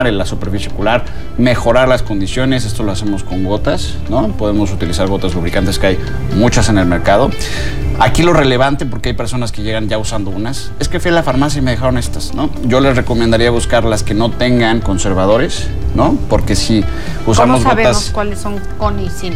en la superficie ocular, mejorar las condiciones. Esto lo hacemos con gotas, ¿no? Podemos utilizar gotas lubricantes, que hay muchas en el mercado. Aquí lo relevante, porque hay personas que llegan ya usando unas, es que fui a la farmacia y me dejaron estas, ¿no? Yo les recomendaría buscar las que no tengan conservadores, ¿no? Porque si usamos ¿Cómo sabemos gotas, cuáles son con y sin?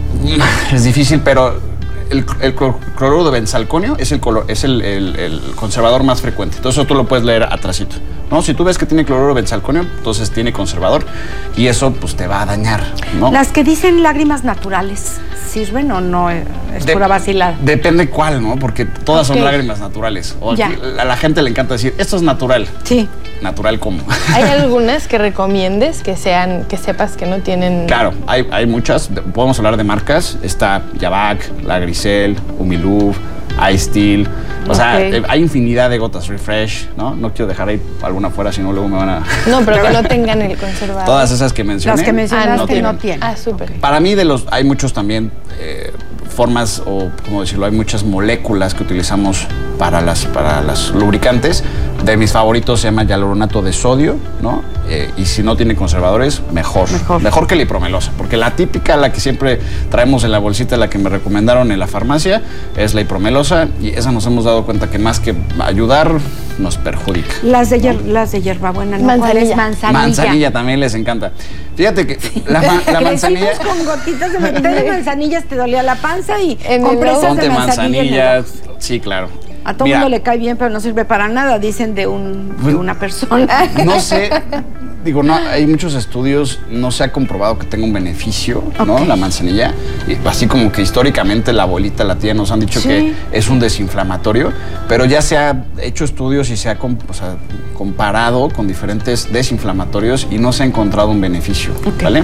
es difícil, pero el cloruro de benzalconio es el conservador más frecuente. Entonces eso tú lo puedes leer atrásito, ¿no? Si tú ves que tiene cloruro de benzalconio, entonces tiene conservador y eso pues te va a dañar, ¿no? Las que dicen lágrimas naturales, ¿sirven o no? Es pura vacilada. Depende cuál, ¿no? Porque todas son lágrimas naturales. O aquí, a la gente le encanta decir, esto es natural. Sí. ¿Natural cómo? ¿Hay algunas que recomiendes que sepas que no tienen...? Claro, hay muchas. Podemos hablar de marcas. Está Yavac, La Grisel, Humilub, iSteel. O sea, hay infinidad de gotas Refresh, ¿no? No quiero dejar ahí alguna fuera, si no luego me van a... No, pero que no tengan el conservador. Todas esas que mencioné. Las que mencionaste no tienen. Ah, súper. Para mí hay muchos también formas, o como decirlo, hay muchas moléculas que utilizamos para las lubricantes. De mis favoritos se llama hialuronato de sodio, ¿no? Y si no tiene conservadores, mejor que la hipromelosa, porque la típica, la que siempre traemos en la bolsita, la que me recomendaron en la farmacia, es la hipromelosa, y esa nos hemos dado cuenta que más que ayudar, nos perjudica. Las de hierbabuena, ¿no? Manzanilla. Manzanilla también les encanta. Fíjate que la manzanilla... con gotitas de manzanillas te dolía la panza y compresas de manzanilla. Sí, claro. A todo mundo le cae bien, pero no sirve para nada, dicen de una persona. No sé, digo, no, hay muchos estudios, no se ha comprobado que tenga un beneficio, ¿no? La manzanilla. Y así como que históricamente la abuelita, la tía nos han dicho que es un desinflamatorio, pero ya se ha hecho estudios y se ha comparado con diferentes desinflamatorios y no se ha encontrado un beneficio, ¿vale?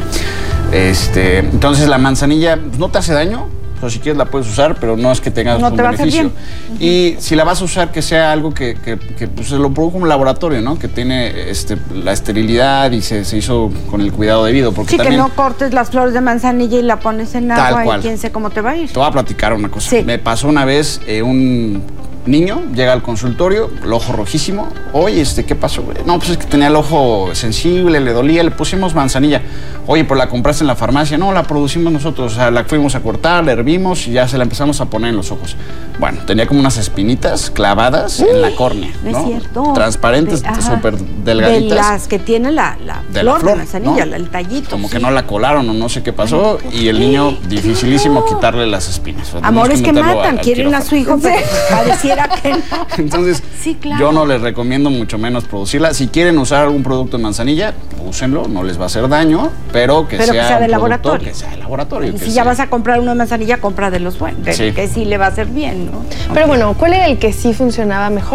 Entonces la manzanilla no te hace daño. O si quieres la puedes usar, pero no es que tengas un beneficio. Y si la vas a usar, que sea algo que pues, se lo produjo un laboratorio, ¿no? Que tiene la esterilidad y se hizo con el cuidado debido. Porque también, que no cortes las flores de manzanilla y la pones en agua y quién sé cómo te va a ir. Te voy a platicar una cosa. Me pasó una vez un niño llega al consultorio, el ojo rojísimo. Oye, ¿qué pasó, güey? No, pues es que tenía el ojo sensible, le dolía, le pusimos manzanilla. Oye, pero la compraste en la farmacia. No, la producimos nosotros. O sea, la fuimos a cortar, la hervimos y ya se la empezamos a poner en los ojos. Bueno, tenía como unas espinitas clavadas en la córnea, ¿no? Es cierto. Transparentes, súper delgaditas. De las que tiene la flor de manzanilla, ¿no? El tallito. Como que no la colaron o no sé qué pasó. Y el niño, dificilísimo quitarle las espinas. Amores que matan, quieren a su hijo, pero pareciera que no. Entonces, yo no les recomiendo mucho menos producirla. Si quieren usar algún producto de manzanilla, úsenlo, no les va a hacer daño, pero que sea de laboratorio. Que sea de laboratorio. Y si ya vas a comprar uno de manzanilla, compra de los buenos, que sí le va a hacer bien, ¿no? Pero bueno, ¿cuál era el que sí funcionaba mejor?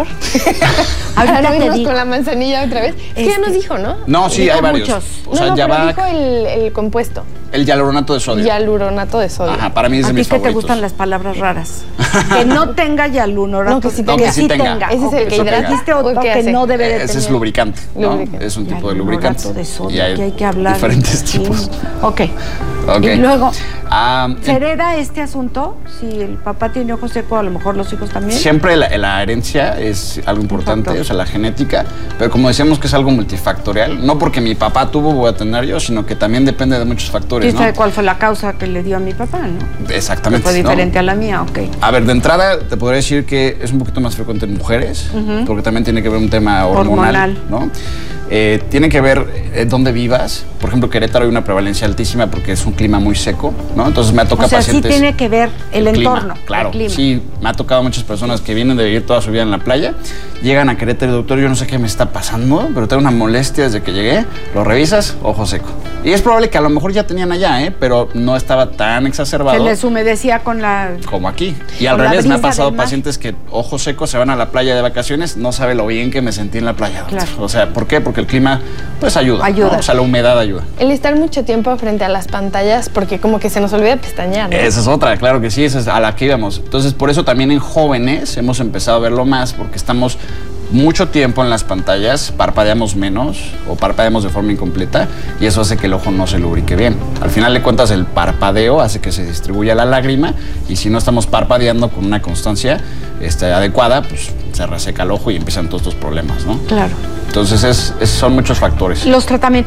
Ahora vimos con la manzanilla otra vez. Es que ya nos dijo, ¿no? No, sí, hay varios. O sea, pero dijo el compuesto. El hialuronato de sodio. Hialuronato de sodio. Ajá, para mí es de mis favoritos. ¿A ti que te gustan las palabras raras? Que no tenga hialuronato. No, que sí tenga. Ese es el que hidrata. Dijiste otro que no debe de tener. Ese es lubricante, ¿no? Es un tipo de lubricante. De sodio, y hay que hablar. Diferentes tipos. Ok. Y luego, ¿se hereda este asunto? Si el papá tiene ojo seco, a lo mejor los hijos también. Siempre la herencia es algo importante, o sea, la genética, pero como decíamos que es algo multifactorial, no porque mi papá tuvo voy a tener yo, sino que también depende de muchos factores, ¿no? ¿Sabe cuál fue la causa que le dio a mi papá, no? Exactamente. Que fue diferente a la mía, ok. A ver, de entrada te podría decir que es un poquito más frecuente en mujeres, porque también tiene que ver un tema hormonal. ¿No? Tiene que ver dónde vivas. Por ejemplo, Querétaro hay una prevalencia altísima porque es un clima muy seco, ¿no? Entonces me ha tocado pacientes... sí tiene que ver el entorno, claro, el clima. Sí, me ha tocado muchas personas que vienen de vivir toda su vida en la playa, llegan a Querétaro y doctor, yo no sé qué me está pasando, pero tengo una molestia desde que llegué, lo revisas, ojo seco. Y es probable que a lo mejor ya tenían allá, pero no estaba tan exacerbado. Se les humedecía con la... Como aquí. Y al revés, me ha pasado pacientes que ojo seco se van a la playa de vacaciones, no sabe lo bien que me sentí en la playa, doctor. Claro. O sea, ¿por qué? Porque el clima, pues ayuda. ¿No? O sea, la humedad ayuda. El estar mucho tiempo frente a las pantallas, porque como que se nos olvida pestañear, ¿no? Esa es otra, claro que sí, esa es a la que íbamos. Entonces, por eso también en jóvenes hemos empezado a verlo más, porque estamos mucho tiempo en las pantallas, parpadeamos menos o parpadeamos de forma incompleta y eso hace que el ojo no se lubrique bien. Al final de cuentas, el parpadeo hace que se distribuya la lágrima y si no estamos parpadeando con una constancia adecuada, pues se reseca el ojo y empiezan todos estos problemas, ¿no? Claro. Entonces son muchos factores. Los tratamientos